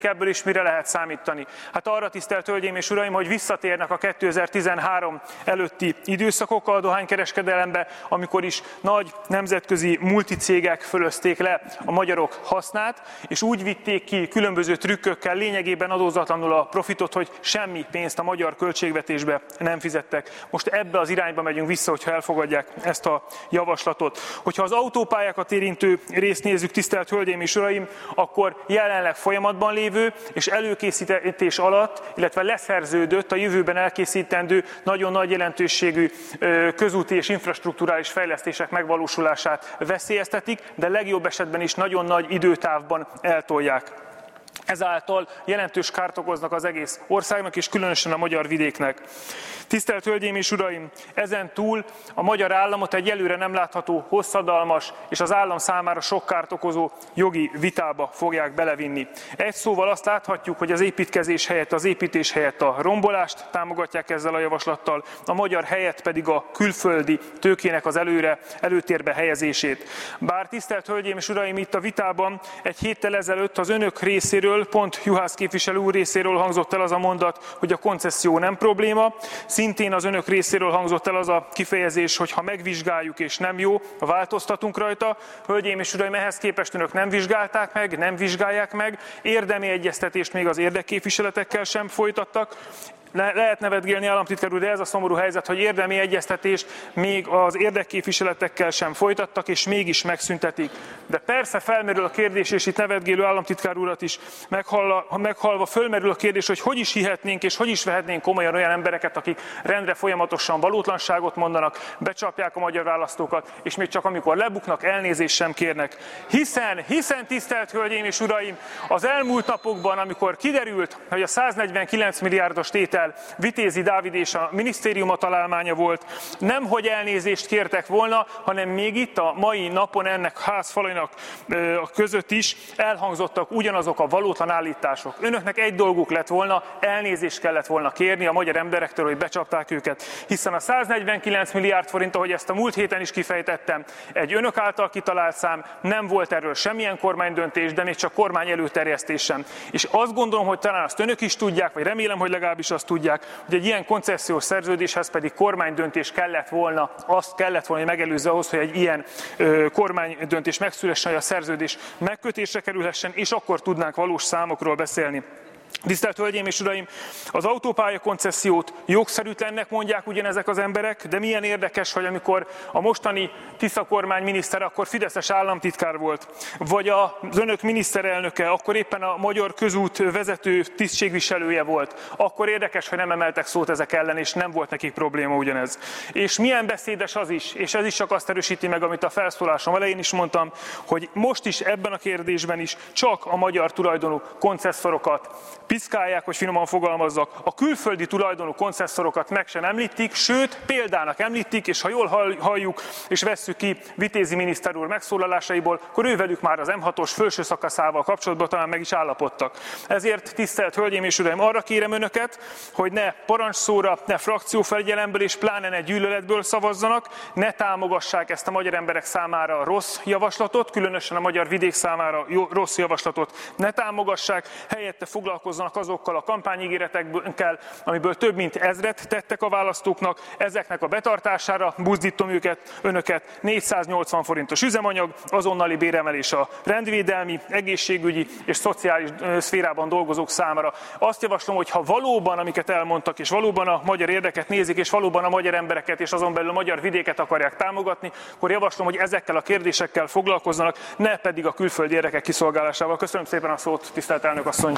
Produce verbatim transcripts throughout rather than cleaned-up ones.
Ebből is mire lehet számítani? Hát arra, tisztelt Hölgyeim és Uraim, hogy visszatérnek a kétezer-tizenhárom előtti időszakokkal a dohánykereskedelembe, amikor is nagy nemzetközi multicégek fölözték le a magyarok hasznát, és úgy vitték ki különböző trükkökkel lényegében adózatlanul a profitot, hogy semmi pénzt a magyar költségvetésbe nem fizettek. Most ebbe az irányba megyünk vissza, hogyha elfogadják ezt a javaslatot. Hogyha az autópályákat érintő részt nézzük, tisztelt Hölgyeim és Uraim, akkor jelenleg folyamatban lévő és előkészítés alatt, illetve leszerződött a jövőben elkészítendő nagyon nagy jelentőségű közúti és infrastrukturális fejlesztések megvalósulását veszélyeztetik, de legjobb esetben is nagyon nagy időtávban eltolják. Ezáltal jelentős kárt okoznak az egész országnak, és különösen a magyar vidéknek. Tisztelt Hölgyeim és Uraim, ezen túl a magyar államot egy előre nem látható, hosszadalmas és az állam számára sok kárt okozó jogi vitába fogják belevinni. Egy szóval azt láthatjuk, hogy az építkezés helyett, az építés helyett a rombolást támogatják ezzel a javaslattal, a magyar helyett pedig a külföldi tőkének az előre, előtérbe helyezését. Bár tisztelt Hölgyeim és Uraim, itt a vitában egy héttel ezelőtt az önök részéről, pont Juhász képviselő úr részéről hangzott el az a mondat, hogy a koncesszió nem probléma. Szintén az önök részéről hangzott el az a kifejezés, hogy ha megvizsgáljuk és nem jó, változtatunk rajta. Hölgyeim és Uraim, ehhez képest önök nem vizsgálták meg, nem vizsgálják meg, érdemi egyeztetést még az érdekképviseletekkel sem folytattak. Le- lehet nevetgélni, államtitkár úr, de ez a szomorú helyzet, hogy érdemi egyeztetést még az érdekképviseletekkel sem folytattak, és mégis megszüntetik. De persze felmerül a kérdés, és itt nevetgélő államtitkár urat is meghallva, meghalva fölmerül a kérdés, hogy hogy is hihetnénk, és hogy is vehetnénk komolyan olyan embereket, akik rendre folyamatosan valótlanságot mondanak, becsapják a magyar választókat, és még csak amikor lebuknak, elnézést sem kérnek. Hiszen, hiszen tisztelt Hölgyeim és Uraim, az elmúlt napokban, amikor kiderült, hogy a száznegyvenkilenc milliárdos tétel Vitézi Dávid és a minisztériuma találmánya volt, nemhogy elnézést kértek volna, hanem még itt a mai napon ennek házfalainak között is elhangzottak ugyanazok a valótlan állítások. Önöknek egy dolguk lett volna, elnézést kellett volna kérni a magyar emberektől, hogy becsapták őket, hiszen a száznegyvenkilenc milliárd forint, ahogy ezt a múlt héten is kifejtettem, egy önök által kitalált szám, nem volt erről semmilyen kormánydöntés, de még csak kormány előterjesztés sem. És azt gondolom, hogy talán azt önök is tudják, vagy remélem, hogy legalábbis azt tudják, hogy egy ilyen koncesziós szerződéshez pedig kormánydöntés kellett volna, azt kellett volna, hogy megelőzze ahhoz, hogy egy ilyen ö, kormánydöntés megszülessen, hogy a szerződés megkötésre kerülhessen, és akkor tudnánk valós számokról beszélni. Tisztelt Hölgyeim és Uraim, az autópálya koncesziót jogszerűtlennek mondják ugyanezek az emberek, de milyen érdekes, hogy amikor a mostani Tisza kormány miniszter akkor fideszes államtitkár volt, vagy az önök miniszterelnöke, akkor éppen a magyar közút vezető tisztségviselője volt, akkor érdekes, hogy nem emeltek szót ezek ellen, és nem volt nekik probléma ugyanez. És milyen beszédes az is, és ez is csak azt erősíti meg, amit a felszólásom elején is mondtam, hogy most is ebben a kérdésben is csak a magyar tulajdonú koncesszorokat piszkálják, hogy finoman fogalmazzak, a külföldi tulajdonú koncesszorokat meg sem említik, sőt, példának említik, és ha jól halljuk és vesszük ki Vitézi miniszter úr megszólalásaiból, akkor ővelük már az em hatos felső szakaszával kapcsolatban talán meg is állapodtak. Ezért, tisztelt Hölgyeim és Uraim, arra kérem önöket, hogy ne parancsszóra, ne frakciófelgyelemből és pláne ne gyűlöletből szavazzanak, ne támogassák ezt a magyar emberek számára rossz javaslatot, különösen a magyar vidék számára rossz javaslatot ne támogassák, helyette foglalkozzanak azokkal a kampányígéretekkel, amiből több mint ezret tettek a választóknak, ezeknek a betartására buzdítom őket, önöket négyszáznyolcvan forintos üzemanyag, azonnali béremelés a rendvédelmi, egészségügyi és szociális szférában dolgozók számára. Azt javaslom, hogy ha valóban, amiket elmondtak, és valóban a magyar érdeket nézik, és valóban a magyar embereket, és azon belül a magyar vidéket akarják támogatni, akkor javaslom, hogy ezekkel a kérdésekkel foglalkozzanak, ne pedig a külföldi érdekek kiszolgálásával. Köszönöm szépen a szót, tisztelt elnök asszony!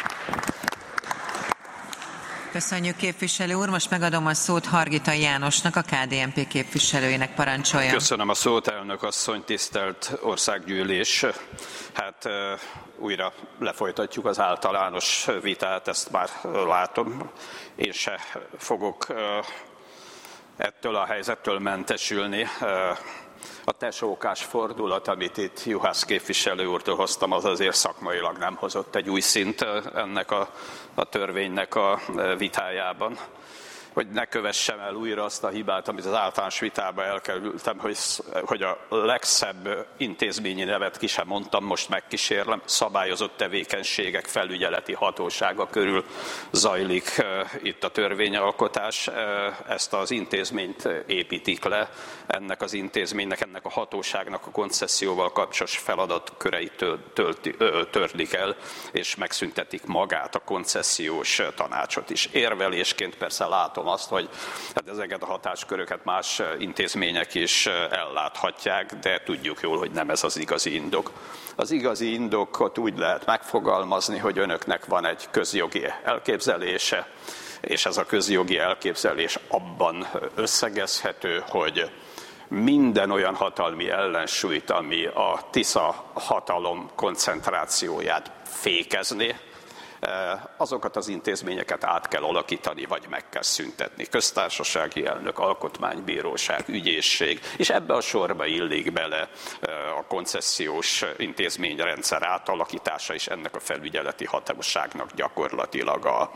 Köszönjük, képviselő úr. Most megadom a szót Hargita Jánosnak, a ká dé en pé képviselőjének. Parancsoljon. Köszönöm a szót, elnök asszony, tisztelt országgyűlés. Hát uh, újra lefolytatjuk az általános vitát, ezt már látom. Én se fogok uh, ettől a helyzettől mentesülni. Uh, A tesókás fordulat, amit itt Juhász képviselő úrtól hoztam, az azért szakmailag nem hozott egy új szint ennek a, a törvénynek a vitájában. hogy ne kövessem el újra azt a hibát, amit az általános vitába elkerültem, hogy, hogy a legszebb intézményi nevet ki sem mondtam, most megkísérlem, szabályozott tevékenységek felügyeleti hatósága körül zajlik uh, itt a törvényalkotás. Uh, ezt az intézményt építik le, ennek az intézménynek, ennek a hatóságnak a koncesszióval kapcsolatos feladatköreit tölti, törlik el, és megszüntetik magát a koncesziós tanácsot is. Érvelésként persze látom azt, hogy hát ezeket a hatásköröket más intézmények is elláthatják, de tudjuk jól, hogy nem ez az igazi indok. Az igazi indokot úgy lehet megfogalmazni, hogy önöknek van egy közjogi elképzelése, és ez a közjogi elképzelés abban összegezhető, hogy minden olyan hatalmi ellensúlyt, ami a Tisza hatalom koncentrációját fékezné, azokat az intézményeket át kell alakítani, vagy meg kell szüntetni. Köztársasági elnök, alkotmánybíróság, ügyészség, és ebbe a sorba illik bele a koncesziós intézményrendszer átalakítása, és ennek a felügyeleti hatóságnak gyakorlatilag a,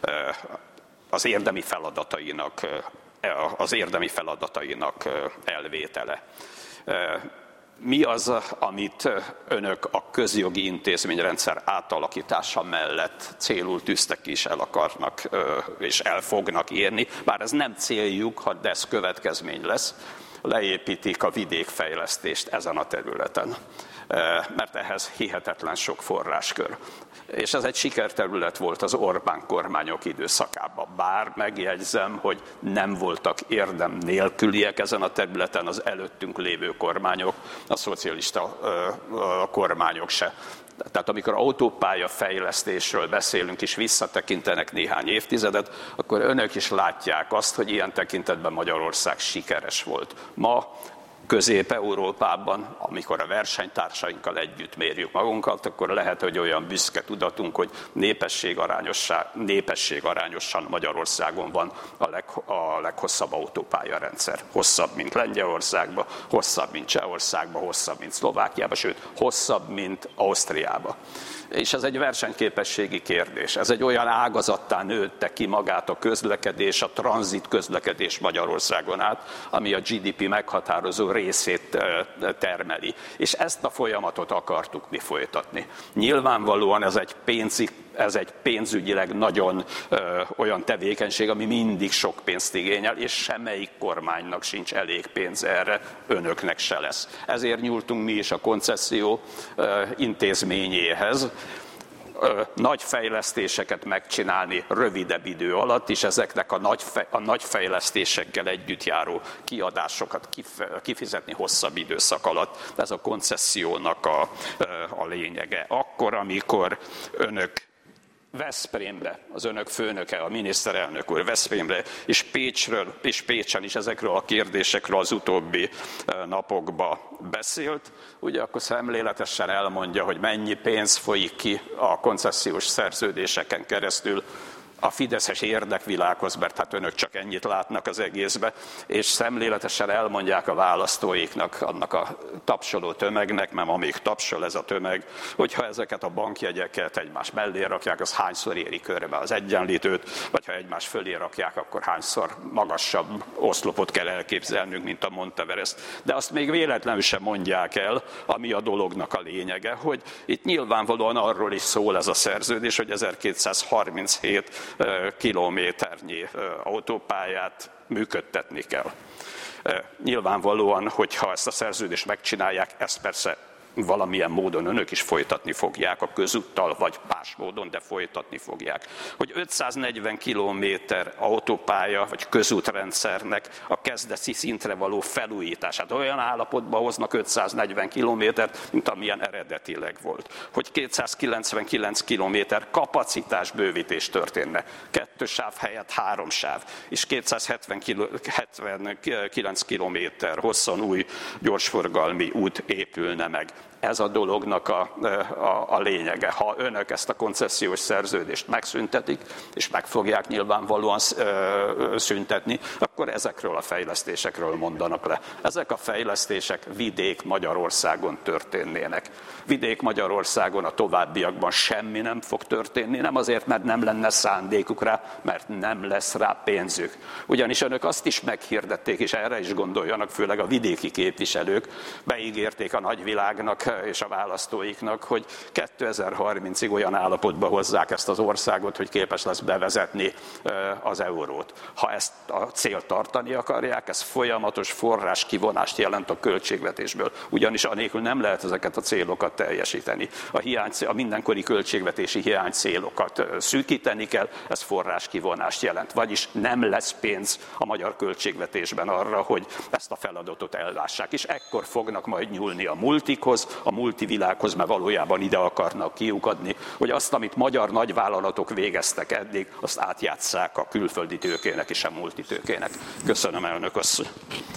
az érdemi feladatainak az érdemi feladatainak elvétele. Mi az, amit önök a közjogi intézményrendszer átalakítása mellett célul tűztek is el akarnak és el fognak érni, bár ez nem céljuk, de ez következmény lesz, leépítik a vidékfejlesztést ezen a területen, mert ehhez hihetetlen sok forráskör. És ez egy sikerterület volt az Orbán kormányok időszakában. Bár megjegyzem, hogy nem voltak érdem nélküliek ezen a területen az előttünk lévő kormányok, a szocialista kormányok se. Tehát amikor autópálya fejlesztésről beszélünk és visszatekintenek néhány évtizedet, akkor önök is látják azt, hogy ilyen tekintetben Magyarország sikeres volt. Ma Közép-Európában, amikor a versenytársainkkal együtt mérjük magunkat, akkor lehet, hogy olyan büszke tudatunk, hogy népességarányosan Magyarországon van a, leg, a leghosszabb autópályarendszer. Hosszabb, mint Lengyelországban, hosszabb, mint Csehországban, hosszabb, mint Szlovákiában, sőt, hosszabb, mint Ausztriában. És ez egy versenyképességi kérdés. Ez egy olyan ágazattá nőtte ki magát a közlekedés, a tranzit közlekedés Magyarországon át, ami a gé dé pé meghatározó részét termeli. És ezt a folyamatot akartuk mi folytatni. Nyilvánvalóan ez egy pénzi Ez egy pénzügyileg nagyon ö, olyan tevékenység, ami mindig sok pénzt igényel, és semmelyik kormánynak sincs elég pénz erre, önöknek se lesz. Ezért nyúltunk mi is a koncesszió ö, intézményéhez, ö, nagy fejlesztéseket megcsinálni rövidebb idő alatt, és ezeknek a nagy, fe, a nagy fejlesztésekkel együtt járó kiadásokat kif, kifizetni hosszabb időszak alatt. Ez a koncessziónak a, a lényege. Akkor, amikor önök Veszprémbe, az önök főnöke, a miniszterelnök úr Veszprémbe, és Pécsről, és Pécsen is ezekről a kérdésekről az utóbbi napokban beszélt, ugye akkor szemléletesen elmondja, hogy mennyi pénz folyik ki a koncesziós szerződéseken keresztül a fideszes érdekvilághoz, mert hát önök csak ennyit látnak az egészbe, és szemléletesen elmondják a választóiknak, annak a tapsoló tömegnek, mert amíg tapsol ez a tömeg, hogyha ezeket a bankjegyeket egymás mellé rakják, az hányszor éri körbe az egyenlítőt, vagy ha egymás fölé rakják, akkor hányszor magasabb oszlopot kell elképzelnünk, mint a Monteverest. De azt még véletlenül sem mondják el, ami a dolognak a lényege, hogy itt nyilvánvalóan arról is szól ez a szerződés, hogy ezerkétszázharminchét kilométernyi autópályát működtetni kell. Nyilvánvalóan, hogyha ezt a szerződést megcsinálják, ezt persze valamilyen módon önök is folytatni fogják, a közúttal, vagy más módon, de folytatni fogják. Hogy ötszáznegyven kilométer autópálya, vagy közútrendszernek a kezdeti szintre való felújítását olyan állapotba hoznak ötszáznegyven kilométert, mint amilyen eredetileg volt. Hogy kétszázkilencvenkilenc kilométer kapacitásbővítés történne. Kettő sáv helyett három sáv, és kétszázhetvenkilenc kilométer hosszan új gyorsforgalmi út épülne meg. Ez a dolognak a, a, a lényege. Ha önök ezt a koncesziós szerződést megszüntetik, és meg fogják nyilvánvalóan szüntetni, akkor ezekről a fejlesztésekről mondanak le. Ezek a fejlesztések vidék Magyarországon történnének. Vidék Magyarországon a továbbiakban semmi nem fog történni, nem azért, mert nem lenne szándékuk rá, mert nem lesz rá pénzük. Ugyanis önök azt is meghirdették, és erre is gondoljanak, főleg a vidéki képviselők, beígérték a nagyvilágnak és a választóiknak, hogy kétezer-harmincig olyan állapotba hozzák ezt az országot, hogy képes lesz bevezetni az eurót. Ha ezt a célt tartani akarják, ez folyamatos forrás kivonást jelent a költségvetésből, ugyanis anélkül nem lehet ezeket a célokat teljesíteni. A, hiány, a mindenkori költségvetési hiány célokat szűkíteni kell, ez forrás kivonást jelent. Vagyis nem lesz pénz a magyar költségvetésben arra, hogy ezt a feladatot ellássák. És ekkor fognak majd nyúlni a multikhoz, a multivilághoz, mert valójában ide akarnak kiukadni, hogy azt, amit magyar nagyvállalatok végeztek eddig, azt átjátsszák a külföldi tőkének és a multitőkének. Köszönöm, elnök asszony.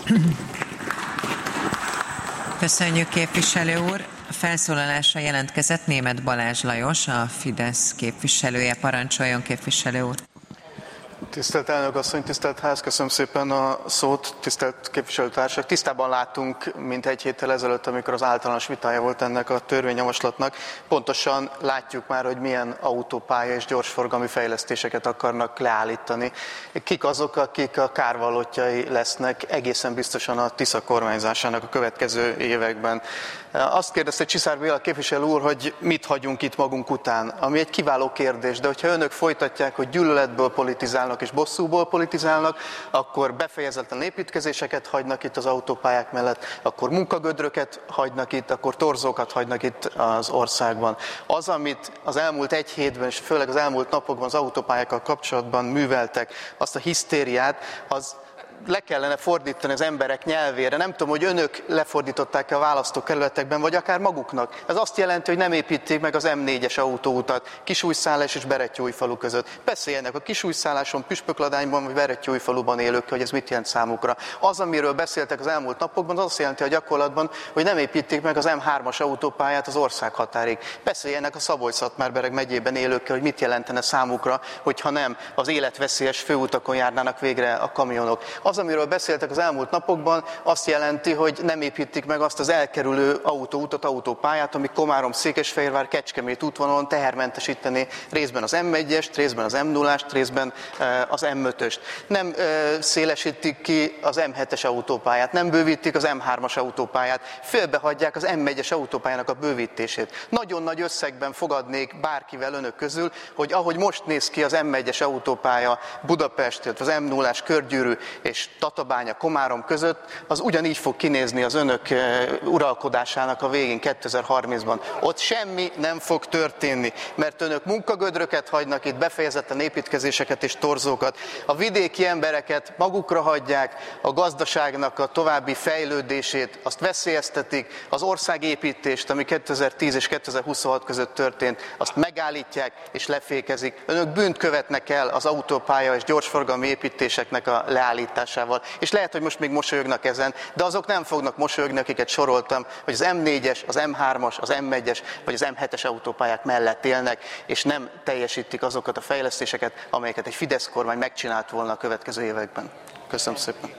Köszönjük, képviselő úr. A felszólalásra jelentkezett Németh Balázs Lajos, a Fidesz képviselője. Parancsoljon, képviselő úr. Tisztelt elnök asszony, tisztelt ház, köszönöm szépen a szót, tisztelt képviselőtársak. Tisztában láttunk, mint egy héttel ezelőtt, amikor az általános vitája volt ennek a törvényjavaslatnak. Pontosan látjuk már, hogy milyen autópálya és gyorsforgalmi fejlesztéseket akarnak leállítani. Kik azok, akik a kárvallottjai lesznek egészen biztosan a Tisza kormányzásának a következő években. Azt kérdezte Csiszár Béla képviselő úr, hogy mit hagyunk itt magunk után, ami egy kiváló kérdés, de hogyha önök folytatják, hogy gyűlöletből politizálnak és bosszúból politizálnak, akkor befejezetlen építkezéseket hagynak itt az autópályák mellett, akkor munkagödröket hagynak itt, akkor torzókat hagynak itt az országban. Az, amit az elmúlt egy hétben, és főleg az elmúlt napokban az autópályákkal kapcsolatban műveltek, azt a hisztériát, az le kellene fordítani az emberek nyelvére. Nem tudom, hogy önök lefordították-e a választókerületekben, vagy akár maguknak. Ez azt jelenti, hogy nem építik meg az M négyes autóutat Kisújszállás és Berettyóújfalu között. Beszéljenek a Kisújszálláson, Püspökladányban vagy Berettyóújfaluban élők, hogy ez mit jelent számukra. Az, amiről beszéltek az elmúlt napokban, az azt jelenti a gyakorlatban, hogy nem építik meg az M hármas autópályát az ország határig. Beszéljenek a Szabolcs-Szatmár-Bereg megyében élőkkel, hogy mit jelentene számukra, hogyha nem az életveszélyes főutakon járnának végre a kamionok. Az, amiről beszéltek az elmúlt napokban, azt jelenti, hogy nem építik meg azt az elkerülő autóutat, autópályát, ami Komárom-Székesfehérvár-Kecskemét útvonalon tehermentesíteni részben az M egyest, részben az M nullást, részben az M ötöst. Nem szélesítik ki az M hetes autópályát, nem bővítik az M hármas autópályát, félbehagyják az M egyes autópályának a bővítését. Nagyon nagy összegben fogadnék bárkivel önök közül, hogy ahogy most néz ki az M egyes autópálya Budapest, illetve az M nullás körgyűrű és Tatabánya, Komárom között, az ugyanígy fog kinézni az önök uralkodásának a végén kétezer-harmincban. Ott semmi nem fog történni, mert önök munkagödröket hagynak itt, befejezetlen építkezéseket és torzókat. A vidéki embereket magukra hagyják, a gazdaságnak a további fejlődését, azt veszélyeztetik, az országépítést, ami kétezer-tíz és kétezer-huszonhat között történt, azt megállítják és lefékezik. Önök bűnt követnek el az autópálya és gyorsforgalmi építéseknek a leállításával. És lehet, hogy most még mosolyognak ezen, de azok nem fognak mosolyogni, akiket soroltam, hogy az M négyes, az M hármas, az M egyes vagy az M hetes autópályák mellett élnek, és nem teljesítik azokat a fejlesztéseket, amelyeket egy Fidesz kormány megcsinált volna a következő években. Köszönöm szépen.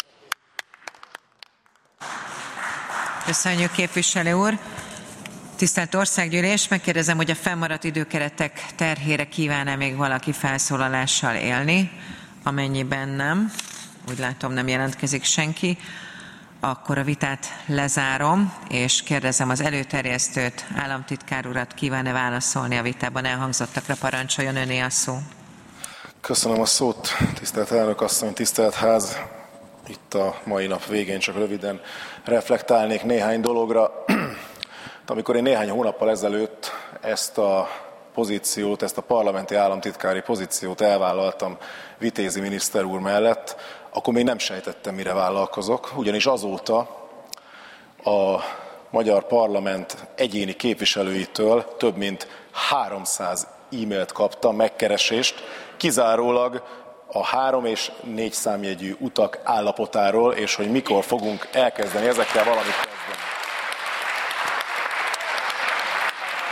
Köszönjük, képviselő úr. Tisztelt Országgyűlés, megkérdezem, hogy a fennmaradt időkeretek terhére kíván-e még valaki felszólalással élni, amennyiben nem. Úgy látom, nem jelentkezik senki. Akkor a vitát lezárom, és kérdezem az előterjesztőt, államtitkár urat, kíván-e válaszolni a vitában elhangzottakra, parancsoljon, öné a szó. Köszönöm a szót, tisztelt elnök asszony, tisztelt ház. Itt a mai nap végén csak röviden reflektálnék néhány dologra. Amikor én néhány hónappal ezelőtt ezt a pozíciót, ezt a parlamenti államtitkári pozíciót elvállaltam Vitézi miniszter úr mellett, akkor még nem sejtettem, mire vállalkozok, ugyanis azóta a magyar parlament egyéni képviselőitől több mint háromszáz e-mailt kaptam, megkeresést, kizárólag a három és négy számjegyű utak állapotáról, és hogy mikor fogunk elkezdeni ezekkel valamit kezdeni.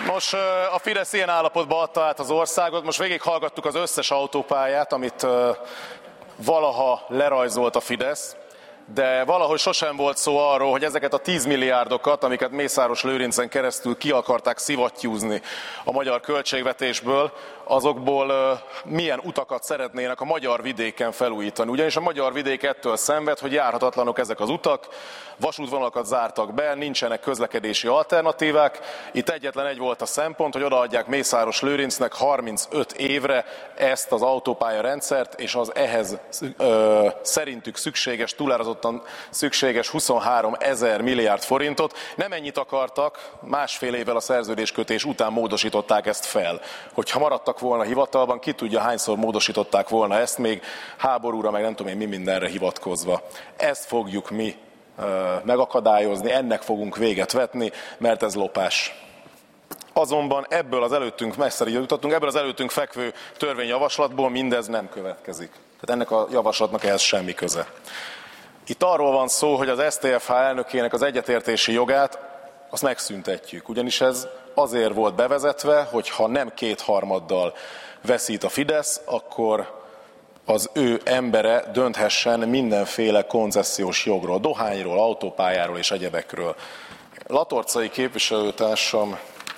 Most a Fidesz ilyen állapotba adta át az országot, most végighallgattuk az összes autópályát, amit valaha lerajzolt a Fidesz, de valahogy sosem volt szó arról, hogy ezeket a tíz milliárdokat, amiket Mészáros Lőrincen keresztül ki akarták szivattyúzni a magyar költségvetésből, azokból milyen utakat szeretnének a magyar vidéken felújítani. Ugyanis a magyar vidék ettől szenved, hogy járhatatlanok ezek az utak, vasútvonalakat zártak be, nincsenek közlekedési alternatívák. Itt egyetlen egy volt a szempont, hogy odaadják Mészáros Lőrincnek harmincöt évre ezt az autópálya rendszert, és az ehhez ö, szerintük szükséges, túlározottan szükséges huszonhárom ezer milliárd forintot. Nem ennyit akartak, másfél évvel a szerződéskötés után módosították ezt fel. Hogyha maradtak volna hivatalban, ki tudja hányszor módosították volna ezt még háborúra, meg nem tudom én mi mindenre hivatkozva. Ezt fogjuk mi megakadályozni, ennek fogunk véget vetni, mert ez lopás. Azonban ebből az előttünk, messzire jutottunk, ebből az előttünk fekvő törvényjavaslatból mindez nem következik. Tehát ennek a javaslatnak ehhez semmi köze. Itt arról van szó, hogy az es té ef há elnökének az egyetértési jogát azt megszüntetjük. Ugyanis ez azért volt bevezetve, hogy ha nem kétharmaddal veszít a Fidesz, akkor az ő embere dönthessen mindenféle koncesziós jogról, dohányról, autópályáról és egyebekről. Latorcai képviselőtársam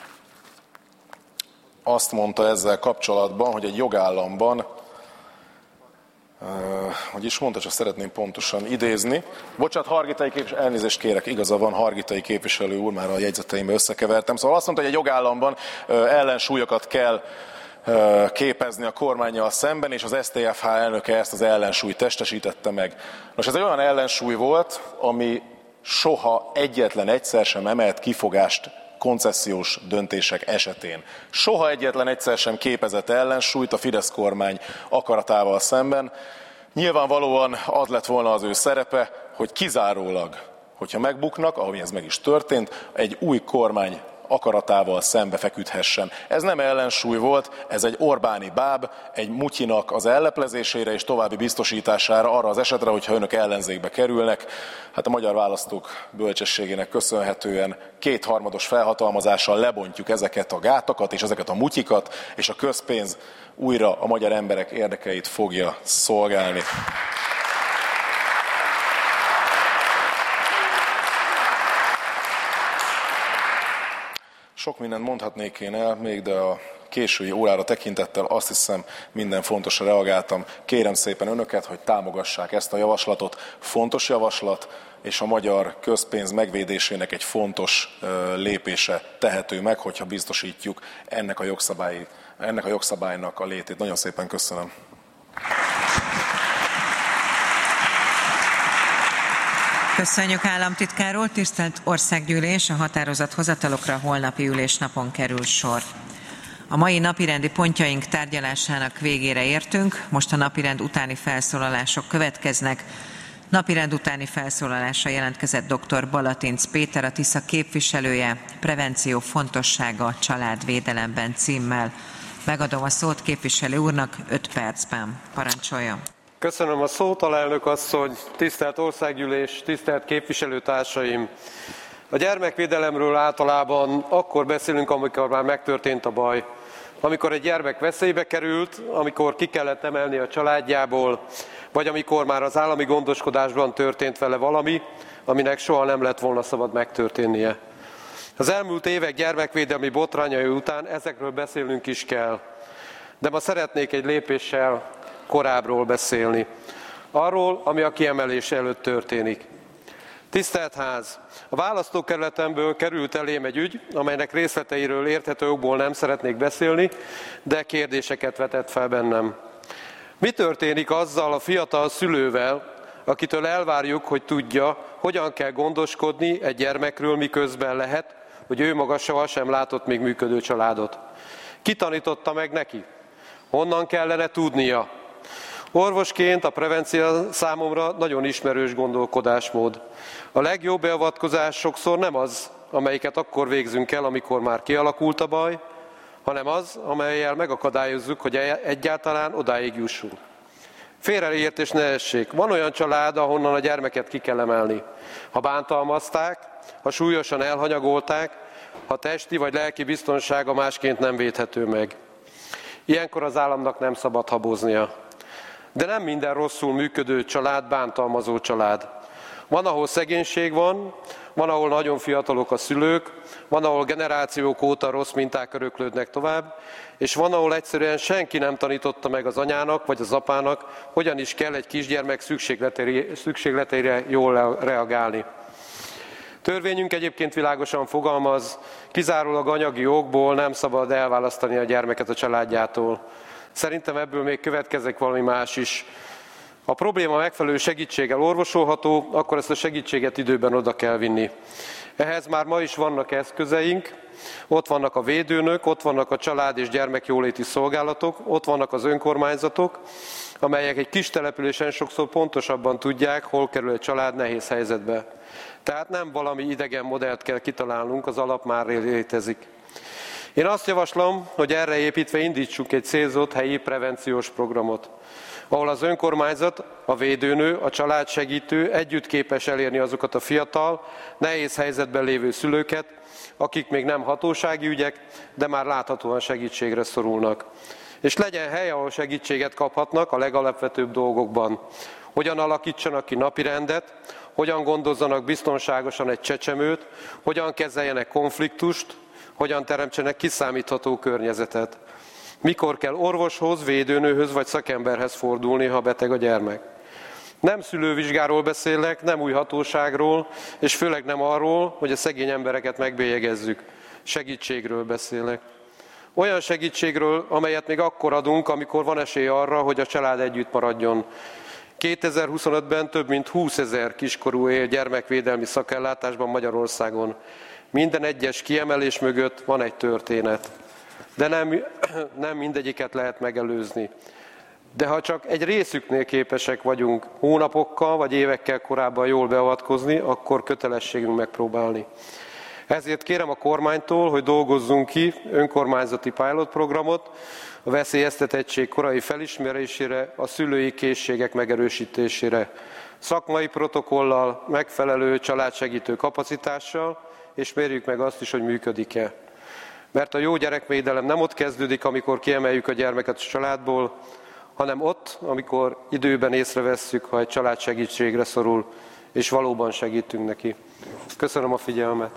azt mondta ezzel kapcsolatban, hogy egy jogállamban, uh, hogy is mondta, csak szeretném pontosan idézni. Bocsánat, Hargitai képviselő, elnézést kérek, igaza van, Hargitai képviselő úr, már a jegyzeteimbe összekevertem. Szóval azt mondta, hogy egy jogállamban uh, ellensúlyokat kell képezni a kormánnyal szemben, és az es té ef há elnöke ezt az ellensúlyt testesítette meg. Most ez egy olyan ellensúly volt, ami soha egyetlen egyszer sem emelt kifogást koncesziós döntések esetén. Soha egyetlen egyszer sem képezett ellensúlyt a Fidesz kormány akaratával szemben. Nyilvánvalóan az lett volna az ő szerepe, hogy kizárólag, hogyha megbuknak, ahogy ez meg is történt, egy új kormány akaratával szembe feküdhessen. Ez nem ellensúly volt, ez egy Orbáni báb, egy mutyinak az elleplezésére és további biztosítására arra az esetre, hogyha önök ellenzékbe kerülnek. Hát a magyar választók bölcsességének köszönhetően kétharmados felhatalmazással lebontjuk ezeket a gátakat és ezeket a mutyikat, és a közpénz újra a magyar emberek érdekeit fogja szolgálni. Sok mindent mondhatnék én el, még de a késői órára tekintettel azt hiszem minden fontosra reagáltam. Kérem szépen önöket, hogy támogassák ezt a javaslatot. Fontos javaslat, és a magyar közpénz megvédésének egy fontos lépése tehető meg, hogyha biztosítjuk ennek a, jogszabályi, ennek a jogszabálynak a létét. Nagyon szépen köszönöm. Köszönjük, államtitkár úr. Tisztelt Országgyűlés, a határozathozatalokra holnapi ülésnapon kerül sor. A mai napirendi pontjaink tárgyalásának végére értünk, most a napirend utáni felszólalások következnek. Napirend utáni felszólalásra jelentkezett dr. Balatinc Péter, a Tisza képviselője, prevenció fontossága a családvédelemben címmel. Megadom a szót képviselő úrnak öt percben. Parancsoljon! Köszönöm a szót, alelnök asszony, tisztelt Országgyűlés, tisztelt képviselőtársaim! A gyermekvédelemről általában akkor beszélünk, amikor már megtörtént a baj. Amikor egy gyermek veszélybe került, amikor ki kellett emelni a családjából, vagy amikor már az állami gondoskodásban történt vele valami, aminek soha nem lett volna szabad megtörténnie. Az elmúlt évek gyermekvédelmi botrányai után ezekről beszélnünk is kell. De ma szeretnék egy lépéssel korábbról beszélni. Arról, ami a kiemelés előtt történik. Tisztelt Ház! A választókerületemből került elém egy ügy, amelynek részleteiről érthető okból nem szeretnék beszélni, de kérdéseket vetett fel bennem. Mi történik azzal a fiatal szülővel, akitől elvárjuk, hogy tudja, hogyan kell gondoskodni egy gyermekről, miközben lehet, hogy ő maga sohasem látott még működő családot? Ki tanította meg neki? Honnan kellene tudnia? Orvosként a prevencia számomra nagyon ismerős gondolkodásmód. A legjobb beavatkozás sokszor nem az, amelyiket akkor végzünk el, amikor már kialakult a baj, hanem az, amellyel megakadályozzuk, hogy egyáltalán odáig jussunk. Félreértés ne essék. Van olyan család, ahonnan a gyermeket ki kell emelni. Ha bántalmazták, ha súlyosan elhanyagolták, ha testi vagy lelki biztonsága másként nem védhető meg. Ilyenkor az államnak nem szabad haboznia. De nem minden rosszul működő család bántalmazó család. Van, ahol szegénység van, van, ahol nagyon fiatalok a szülők, van, ahol generációk óta rossz minták öröklődnek tovább, és van, ahol egyszerűen senki nem tanította meg az anyának vagy az apának, hogyan is kell egy kisgyermek szükségleteire, szükségleteire jól reagálni. Törvényünk egyébként világosan fogalmaz, kizárólag anyagi okból nem szabad elválasztani a gyermeket a családjától. Szerintem ebből még következik valami más is. Ha a probléma megfelelő segítséggel orvosolható, akkor ezt a segítséget időben oda kell vinni. Ehhez már ma is vannak eszközeink, ott vannak a védőnök, ott vannak a család- és gyermekjóléti szolgálatok, ott vannak az önkormányzatok, amelyek egy kis településen sokszor pontosabban tudják, hol kerül egy család nehéz helyzetbe. Tehát nem valami idegen modellt kell kitalálnunk, az alap már létezik. Én azt javaslom, hogy erre építve indítsunk egy célzott helyi prevenciós programot, ahol az önkormányzat, a védőnő, a családsegítő együtt képes elérni azokat a fiatal, nehéz helyzetben lévő szülőket, akik még nem hatósági ügyek, de már láthatóan segítségre szorulnak. És legyen hely, ahol segítséget kaphatnak a legalapvetőbb dolgokban. Hogyan alakítsanak ki napirendet, hogyan gondozzanak biztonságosan egy csecsemőt, hogyan kezeljenek konfliktust, hogyan teremtsenek kiszámítható környezetet. Mikor kell orvoshoz, védőnőhöz vagy szakemberhez fordulni, ha beteg a gyermek. Nem szülővizsgáról beszélek, nem új hatóságról, és főleg nem arról, hogy a szegény embereket megbélyegezzük. Segítségről beszélek. Olyan segítségről, amelyet még akkor adunk, amikor van esély arra, hogy a család együtt maradjon. kétezer-huszonötben több mint húszezer kiskorú él gyermekvédelmi szakellátásban Magyarországon. Minden egyes kiemelés mögött van egy történet. De nem, nem mindegyiket lehet megelőzni. De ha csak egy részüknél képesek vagyunk hónapokkal vagy évekkel korábban jól beavatkozni, akkor kötelességünk megpróbálni. Ezért kérem a kormánytól, hogy dolgozzunk ki önkormányzati pilot programot a veszélyeztetettség korai felismerésére, a szülői készségek megerősítésére, szakmai protokollal, megfelelő családsegítő kapacitással, és mérjük meg azt is, hogy működik-e. Mert a jó gyerekvédelem nem ott kezdődik, amikor kiemeljük a gyermeket a családból, hanem ott, amikor időben észrevesszük, ha egy család segítségre szorul, és valóban segítünk neki. Köszönöm a figyelmet!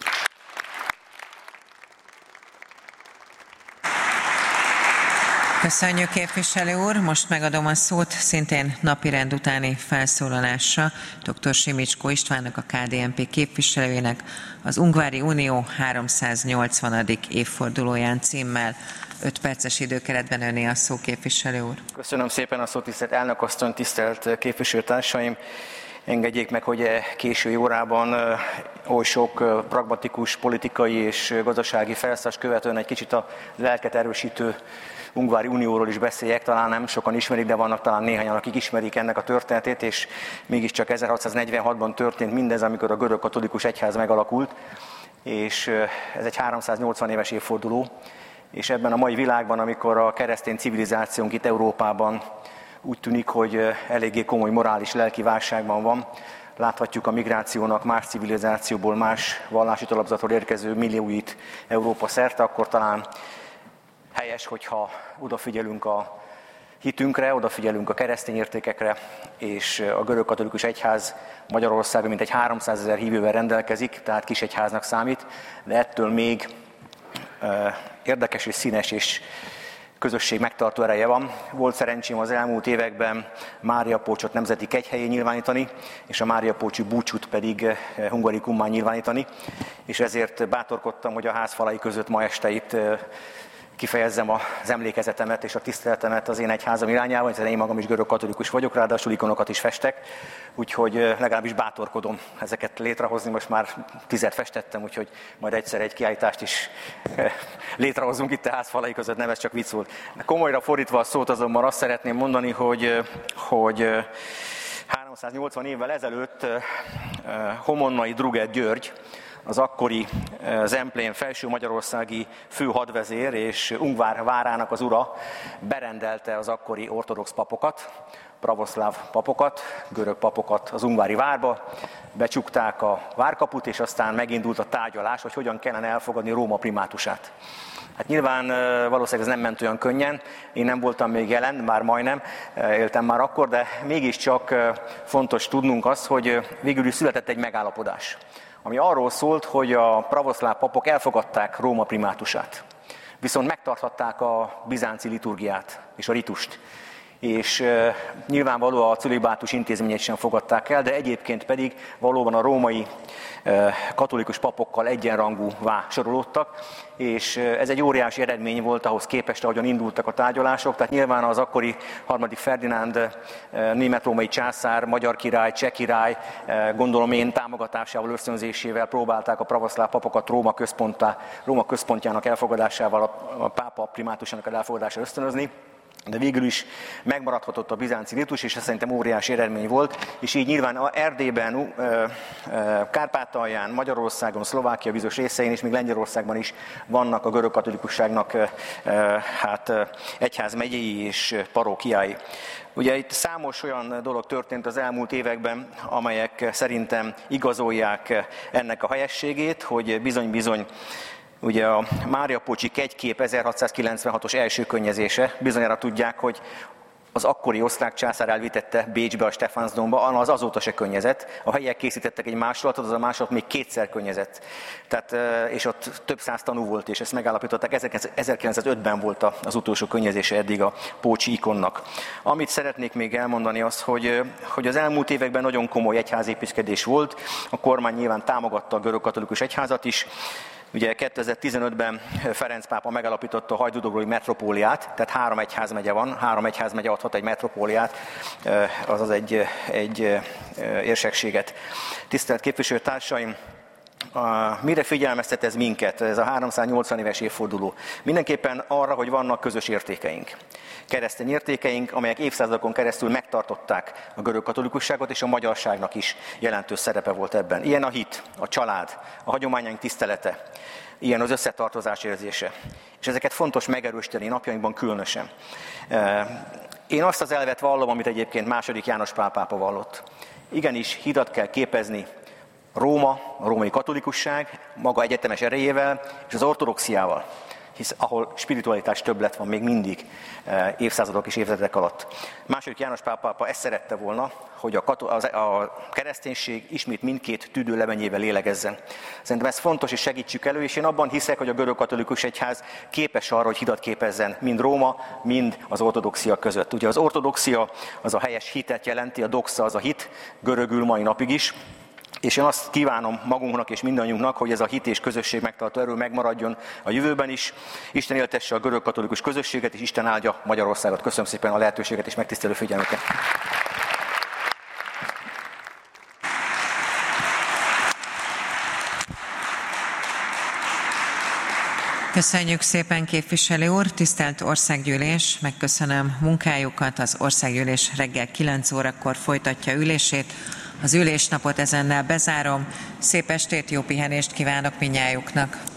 Köszönjük, képviselő úr. Most megadom a szót szintén napirend utáni felszólalásra dr. Simicskó Istvánnak, a ká dé en pé képviselőjének az Ungvári Unió háromszáznyolcvanadik évfordulóján címmel. öt perces időkeretben öné a szó, képviselő úr. Köszönöm szépen a szót, tisztelt elnök asszony, tisztelt képviselőtársaim. Engedjék meg, hogy késői órában oly sok pragmatikus politikai és gazdasági felszás követően egy kicsit a lelket erősítő Ungvári Unióról is beszéljek, talán nem sokan ismerik, de vannak talán néhányan, akik ismerik ennek a történetét, és mégiscsak ezerhatszáznegyvenhatban történt mindez, amikor a görög katolikus egyház megalakult, és ez egy háromszáznyolcvan éves évforduló, és ebben a mai világban, amikor a keresztény civilizációnk itt Európában úgy tűnik, hogy eléggé komoly morális, lelki válságban van, láthatjuk a migrációnak más civilizációból, más vallási talapzatról érkező millióit Európa szerte, akkor talán helyes, hogyha odafigyelünk a hitünkre, odafigyelünk a keresztény értékekre, és a görög katolikus egyház Magyarországon mintegy háromszázezer hívővel rendelkezik, tehát kis egyháznak számít, de ettől még érdekes és színes és közösség megtartó ereje van. Volt szerencsém az elmúlt években Máriapócsot nemzeti kegyhelyén nyilvánítani, és a máriapócsi búcsút pedig hungaricummá nyilvánítani, és ezért bátorkodtam, hogy a ház falai között ma este itt kifejezzem az emlékezetemet és a tiszteletemet az én egyházam irányába, hiszen én magam is görög katolikus vagyok, ráadásul ikonokat is festek, úgyhogy legalábbis bátorkodom ezeket létrehozni, most már tizet festettem, úgyhogy majd egyszer egy kiállítást is létrehozunk itt a ház falai között, nem ez csak vicc volt. Komolyra fordítva a szót, azonban azt szeretném mondani, hogy, hogy háromszáznyolcvan évvel ezelőtt Homonnai Druget György, az akkori Zemplén felső magyarországi főhadvezér és Ungvár várának az ura berendelte az akkori ortodox papokat, pravoszláv papokat, görög papokat az ungvári várba, becsukták a várkaput, és aztán megindult a tárgyalás, hogy hogyan kellene elfogadni Róma primátusát. Hát nyilván valószínűleg ez nem ment olyan könnyen, én nem voltam még jelen, már majdnem, éltem már akkor, de mégiscsak fontos tudnunk azt, hogy végül is született egy megállapodás, ami arról szólt, hogy a pravoszláv papok elfogadták Róma primátusát, viszont megtarthatták a bizánci liturgiát és a ritust, és nyilvánvalóan a cölibátus intézményét sem fogadták el, de egyébként pedig valóban a római katolikus papokkal egyenrangúvá sorolódtak, és ez egy óriási eredmény volt ahhoz képest, ahogyan indultak a tárgyalások, tehát nyilván az akkori harmadik Ferdinánd német-római császár, magyar király, cseh király, gondolom én támogatásával, ösztönzésével próbálták a pravoszláv papokat Róma, Róma központjának elfogadásával, a pápa primátusának elfogadásával ösztönözni, de végül is megmaradhatott a bizánci ritus, és ez szerintem óriási eredmény volt, és így nyilván Erdélyben, Kárpátalján, Magyarországon, Szlovákia bizonyos részein, és még Lengyelországban is vannak a görög katolikusságnak hát, egyházmegyei és parókiái. Ugye itt számos olyan dolog történt az elmúlt években, amelyek szerintem igazolják ennek a helyességét, hogy bizony-bizony ugye a Mária Pocsi kegykép ezerhatszázkilencvenhatos első könnyezése, bizonyára tudják, hogy az akkori osztrák császár elvitette Bécsbe, a Stephansdomba, az azóta se könnyezett. A helyiek készítettek egy másolatot, az a másolat még kétszer könnyezett. Tehát, és ott több száz tanú volt, és ezt megállapították. ezerkilencszázötben volt az utolsó könnyezése eddig a Pócsi ikonnak. Amit szeretnék még elmondani az, hogy, hogy az elmúlt években nagyon komoly egyházépítkezés volt. A kormány nyilván támogatta a görög katolikus egyházat is. Ugye kétezer-tizenötben Ferenc pápa megalapította a hajdúdobrói metropóliát, tehát három egyházmegye van, három egyházmegye adhat egy metropóliát, azaz egy, egy érsekséget. Tisztelt képviselőtársaim, mire figyelmeztet ez minket, ez a háromszáznyolcvan éves évforduló? Mindenképpen arra, hogy vannak közös értékeink. Keresztény értékeink, amelyek évszázadokon keresztül megtartották a görög katolikusságot, és a magyarságnak is jelentős szerepe volt ebben. Ilyen a hit, a család, a hagyományaink tisztelete, ilyen az összetartozás érzése. És ezeket fontos megerősíteni napjainkban különösen. Én azt az elvet vallom, amit egyébként második János Pál pápa vallott. Igenis, hidat kell képezni Róma, a római katolikusság, maga egyetemes erejével, és az ortodoxiával, hisz ahol spiritualitás többlet van még mindig évszázadok és évtizedek alatt. Második János Pál pápa ezt szerette volna, hogy a, katol- a kereszténység ismét mindkét tüdő levenyével lélegezzen. Szerintem ez fontos, és segítsük elő, és én abban hiszek, hogy a görög katolikus egyház képes arra, hogy hidat képezzen mind Róma, mind az ortodoxia között. Ugye az ortodoxia az a helyes hitet jelenti, a doxa az a hit, görögül mai napig is. És én azt kívánom magunknak és mindannyiunknak, hogy ez a hit és közösség megtartó erő megmaradjon a jövőben is. Isten éltesse a görög katolikus közösséget, és Isten áldja Magyarországot. Köszönöm szépen a lehetőséget és megtisztelő figyelmüket. Köszönjük szépen, képviselő úr, tisztelt Országgyűlés, megköszönöm munkájukat. Az Országgyűlés reggel kilenc órakor folytatja ülését. Az ülésnapot ezennel bezárom. Szép estét, jó pihenést kívánok mindnyájuknak.